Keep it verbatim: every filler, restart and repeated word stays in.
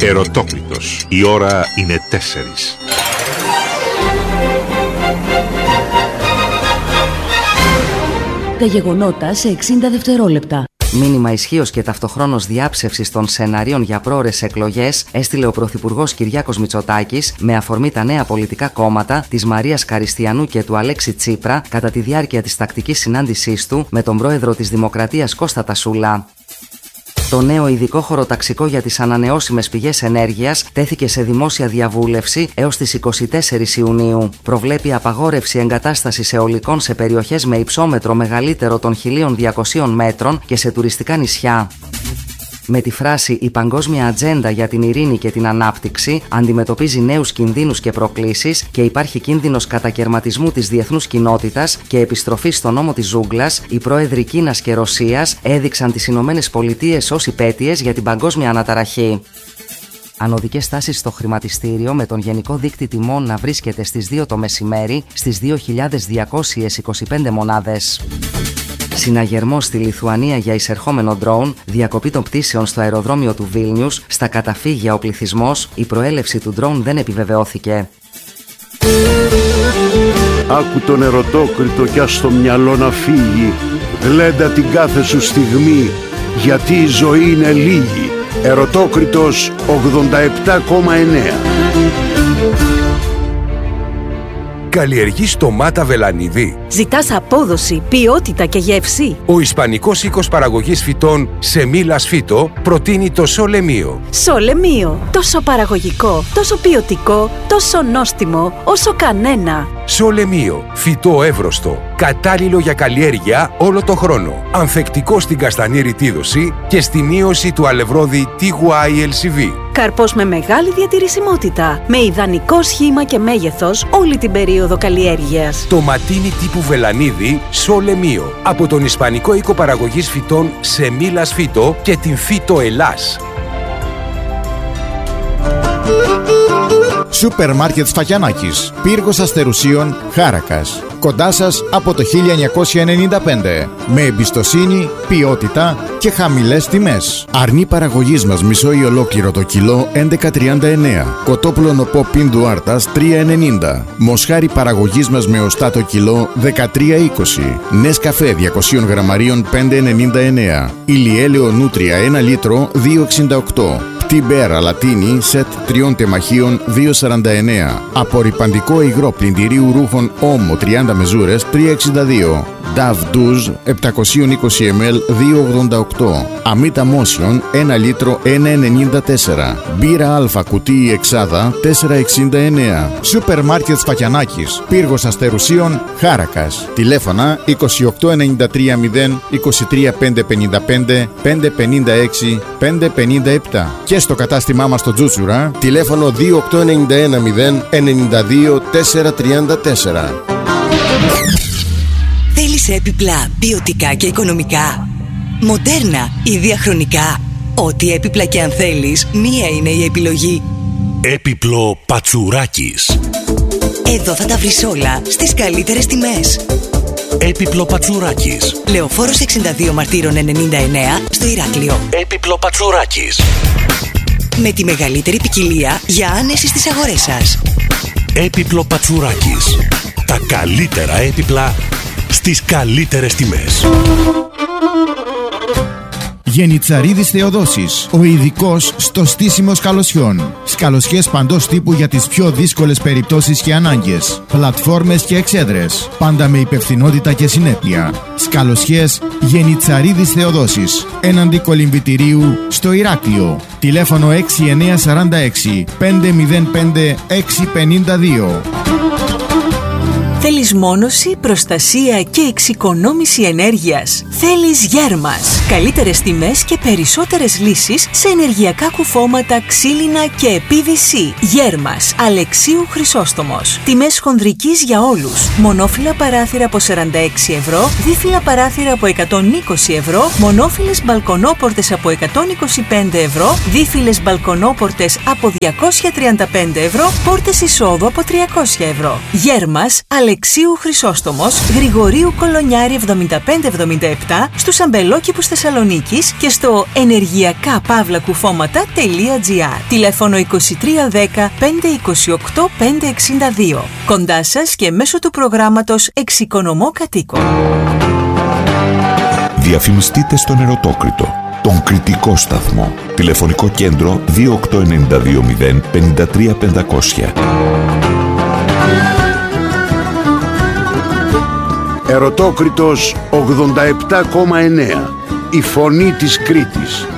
Ερωτόκριτος. Η ώρα είναι τέσσερις. Τα γεγονότα σε εξήντα δευτερόλεπτα. Μήνυμα ισχύως και ταυτοχρόνως διάψευσης των σεναρίων για πρόωρες εκλογές έστειλε ο Πρωθυπουργός Κυριάκος Μητσοτάκης με αφορμή τα νέα πολιτικά κόμματα της Μαρίας Καριστιανού και του Αλέξη Τσίπρα κατά τη διάρκεια της τακτικής συνάντησής του με τον πρόεδρο της Δημοκρατίας Κώστα Τασούλα. Το νέο ειδικό χωροταξικό για τις ανανεώσιμες πηγές ενέργειας τέθηκε σε δημόσια διαβούλευση έως τις είκοσι τέσσερις Ιουνίου. Προβλέπει απαγόρευση εγκατάστασης αιωλικών σε περιοχές με υψόμετρο μεγαλύτερο των χίλια διακοσίων μέτρων και σε τουριστικά νησιά. Με τη φράση «Η παγκόσμια ατζέντα για την ειρήνη και την ανάπτυξη αντιμετωπίζει νέους κινδύνους και προκλήσεις και υπάρχει κίνδυνος κατακαιρματισμού της διεθνούς κοινότητας και επιστροφής στον νόμο της ζούγκλας», οι πρόεδροι Κίνας και Ρωσίας έδειξαν τις Ηνωμένες Πολιτείες ως υπέτειες για την παγκόσμια αναταραχή. Ανωδικές τάσεις στο χρηματιστήριο με τον γενικό δείκτη τιμών να βρίσκεται στις δύο το μεσημέρι στις δύο χιλιάδες διακόσιες είκοσι πέντε μονάδες. Συναγερμός στη Λιθουανία για εισερχόμενο ντρόουν, διακοπή των πτήσεων στο αεροδρόμιο του Βίλνιους, στα καταφύγια ο πληθυσμός, η προέλευση του ντρόουν δεν επιβεβαιώθηκε. Άκου τον ερωτόκριτο κι ας το μυαλό να φύγει, γλέντα την κάθε σου στιγμή, γιατί η ζωή είναι λίγη. Ερωτόκριτος ογδόντα επτά κόμμα εννέα. Καλλιεργείς ντομάτα βελανίδι? Ζητάς απόδοση, ποιότητα και γεύση? Ο Ισπανικός οίκος παραγωγής φυτών Σεμίλας Φύτο προτείνει το Σολεμίο. Σολεμίο, τόσο παραγωγικό, τόσο ποιοτικό, τόσο νόστιμο, όσο κανένα. Σολεμίο, φυτό εύρωστο, κατάλληλο για καλλιέργεια όλο το χρόνο. Ανθεκτικό στην καστανή ρητίδωση και στη μείωση του αλευρώδη τι γουάι ελ σι βι. Καρπός με μεγάλη διατηρησιμότητα, με ιδανικό σχήμα και μέγεθος όλη την περίοδο καλλιέργειας. Το ματίνι τύπου βελανίδι Σολεμίο από τον Ισπανικό οίκο παραγωγής φυτών Σεμίλας Φύτο και την Φύτο Ελλάς. Σούπερ Μάρκετ Σφακιανάκης, πύργος Αστερουσίων, Χάρακας. Κοντά σας από το χίλια εννιακόσια ενενήντα πέντε. Με εμπιστοσύνη, ποιότητα και χαμηλές τιμές. Αρνί παραγωγής μας μισό ή ολόκληρο το κιλό έντεκα τριάντα εννέα. Κοτόπουλο νοπό πίντου άρτας τρία ενενήντα. Μοσχάρι παραγωγής μας με οστά το κιλό δεκατρία είκοσι. Νεσκαφέ διακόσια γραμμαρίων πέντε ενενήντα εννέα. Ηλιέλαιο Νούτρια ένα λίτρο δύο εξήντα οκτώ. Τιμπέρα Λατίνη σετ τριών τεμαχίων δύο σαράντα εννέα. Απορριπαντικό υγρό πλυντηρίου ρούχων Όμο τριάντα μεζούρες τρία εξήντα δύο. Νταβ Ντουζ επτακόσια είκοσι μιλιλίτρα δύο ογδόντα οκτώ. Αμύτα Μόσιον ένα λίτρο ένα ενενήντα τέσσερα. Μπύρα Αλφα κουτί εξάδα τέσσερα εξήντα εννέα. Σούπερ Μάρκετ Σφακιανάκης, πύργος Αστερουσίων, Χάρακας. Τηλέφωνα είκοσι οκτώ ενενήντα τρία μηδέν είκοσι τρία πεντακόσια πενήντα πέντε πεντακόσια πενήντα έξι πεντακόσια πενήντα επτά. Και στο κατάστημά μας στο Τζούτσουρα, τηλέφωνο δύο οκτώ εννιά ένα μηδέν ενενήντα δύο τετρακόσια τριάντα τέσσερα. Θέλεις έπιπλα ποιοτικά και οικονομικά? Μοντέρνα ή διαχρονικά? Ό,τι έπιπλα και αν θέλεις, μία είναι η επιλογή. Έπιπλο Πατσουράκης. Εδώ θα τα βρεις όλα στις καλύτερες τιμές. Έπιπλο Πατσουράκης. Λεωφόρος εξήντα δύο Μαρτύρων ενενήντα εννέα στο Ηράκλειο. Έπιπλο Πατσουράκης. Με τη μεγαλύτερη ποικιλία για άνεση στις αγορές σας. Έπιπλο Πατσουράκης. Τα καλύτερα έπιπλα στις καλύτερες τιμές. Γενιτσαρίδης Θεοδόσης, ο ειδικός στο στήσιμο σκαλωσιών. Σκαλωσιές παντός τύπου για τις πιο δύσκολες περιπτώσεις και ανάγκες. Πλατφόρμες και εξέδρες. Πάντα με υπευθυνότητα και συνέπεια. Σκαλωσιές Γενιτσαρίδης Θεοδόσης. Έναντι κολυμβητηρίου στο Ηράκλειο. Τηλέφωνο έξι εννιά τέσσερα έξι πέντε μηδέν πέντε έξι πενήντα δύο. Θέλεις μόνωση, προστασία και εξοικονόμηση ενέργειας? Θέλεις Γέρμας. Καλύτερες τιμές και περισσότερες λύσεις σε ενεργειακά κουφώματα, ξύλινα και πι βι σι. Γέρμας, Αλεξίου Χρυσόστομος. Τιμές χονδρικής για όλους. Μονόφυλλα παράθυρα από σαράντα έξι ευρώ, δίφυλλα παράθυρα από εκατόν είκοσι ευρώ, μονόφυλλες μπαλκονόπορτες από εκατόν είκοσι πέντε ευρώ, δίφυλλες μπαλκονόπορτες από διακόσια τριάντα πέντε ευρώ, πόρτες εισόδου από τριακόσια ευρώ. Γέρμας, Αλεξίου Αλεξίου Χρυσόστομος, Γρηγορίου Κολονιάρη εβδομήντα πέντε εβδομήντα επτά, στους αμπελόκηπους Θεσσαλονίκης και στο ενεργειακά παύλα κουφώματα τελεία τζι άρ. Τηλέφωνο είκοσι τρία δέκα πέντε είκοσι οκτώ πέντε εξήντα δύο. Κοντά σας και μέσω του προγράμματος Εξοικονομώ Κατοίκων. Διαφημιστείτε στον Ερωτόκριτο, τον κριτικό σταθμό. Τηλεφωνικό κέντρο δύο οκτώ εννιά δύο μηδέν πέντε τρία πεντακόσια. Ερωτόκριτος ογδόντα επτά κόμμα εννέα. Η φωνή της Κρήτης.